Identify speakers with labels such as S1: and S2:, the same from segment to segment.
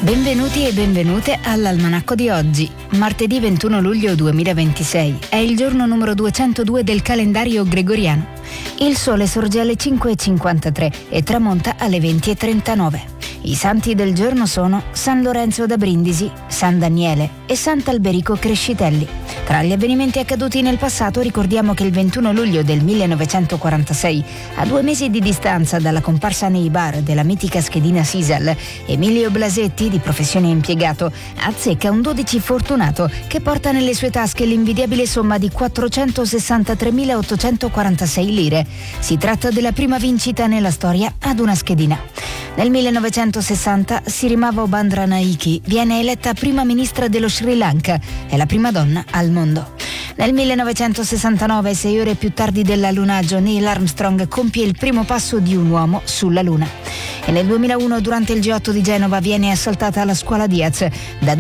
S1: Benvenuti e benvenute all'Almanacco di oggi, martedì 21 luglio 2026. È il giorno numero 202 del calendario gregoriano. Il sole sorge alle 5:53 e tramonta alle 20:39. I santi del giorno sono San Lorenzo da Brindisi, San Daniele e Sant'Alberico Crescitelli. Tra gli avvenimenti accaduti nel passato ricordiamo che il 21 luglio del 1946, a 2 mesi di distanza dalla comparsa nei bar della mitica schedina Sisal, Emilio Blasetti, di professione impiegato, azzecca un 12 fortunato che porta nelle sue tasche l'invidiabile somma di 463.846 lire. Si tratta della prima vincita nella storia ad una schedina. Nel 1960 Sirimava Bandaranaike viene eletta prima ministra dello Sri Lanka, è la prima donna al mondo. Nel 1969, 6 ore più tardi dell'allunaggio, Neil Armstrong compie il primo passo di un uomo sulla Luna. E nel 2001, durante il G8 di Genova, viene assaltata la scuola Diaz da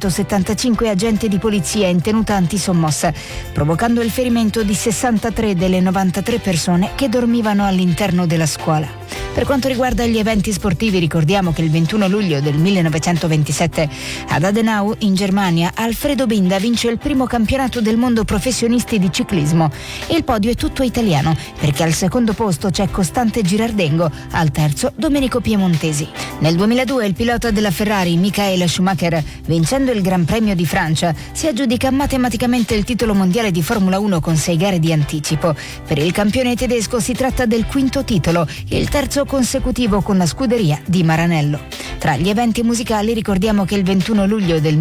S1: 275 agenti di polizia in tenuta antisommossa, provocando il ferimento di 63 delle 93 persone che dormivano all'interno della scuola. Per quanto riguarda gli eventi sportivi, ricordiamo che il 21 luglio del 1927 ad Adenau, in Germania, Alfredo Binda vince il primo campionato del mondo professionisti di ciclismo. Il podio è tutto italiano, perché al secondo posto c'è Costante Girardengo, al terzo Domenico Piemontesi. Nel 2002 il pilota della Ferrari, Michael Schumacher, vincendo il Gran Premio di Francia, si aggiudica matematicamente il titolo mondiale di Formula 1 con 6 gare di anticipo. Per il campione tedesco si tratta del quinto titolo, il terzo consecutivo con la scuderia di Maranello. Tra gli eventi musicali ricordiamo che il 21 luglio del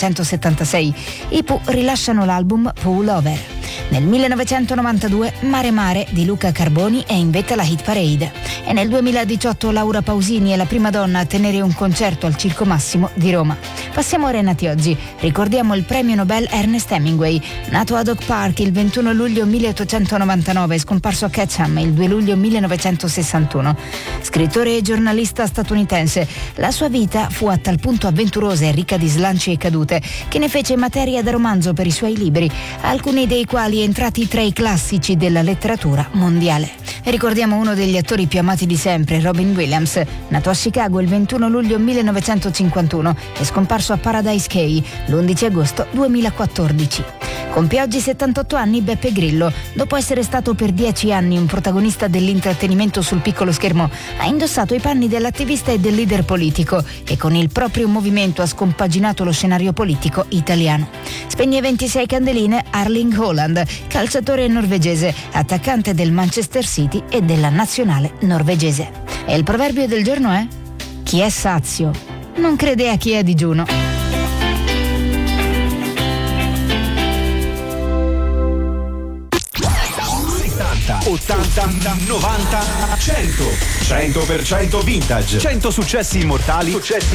S1: 1976 i Pooh rilasciano l'album Pooh Lover. Nel 1992 Mare Mare di Luca Carboni è in vetta alla hit parade. E nel 2018 Laura Pausini è la prima donna a tenere un concerto al Circo Massimo di Roma. Passiamo ai renati oggi. Ricordiamo il premio Nobel Ernest Hemingway, nato ad Oak Park il 21 luglio 1899 e scomparso a Ketchum il 2 luglio 1961. Scrittore e giornalista statunitense, la sua vita fu a tal punto avventurosa e ricca di slanci e cadute che ne fece materia da romanzo per i suoi libri, alcuni dei quali entrati tra i classici della letteratura mondiale. E ricordiamo uno degli attori più amati di sempre, Robin Williams, nato a Chicago il 21 luglio 1951 e scomparso a Paradise Cay l'11 agosto 2014. Compie oggi 78 anni Beppe Grillo. Dopo essere stato per 10 anni un protagonista dell'intrattenimento sul piccolo schermo, ha indossato i panni dell'attivista e del leader politico e con il proprio movimento ha scompaginato lo scenario politico italiano. Spegne 26 candeline Erling Haaland, calciatore norvegese, attaccante del Manchester City e della nazionale norvegese. E il proverbio del giorno è: chi è sazio non crede a chi è a digiuno.
S2: 80, 90, 100% vintage. 100 successi immortali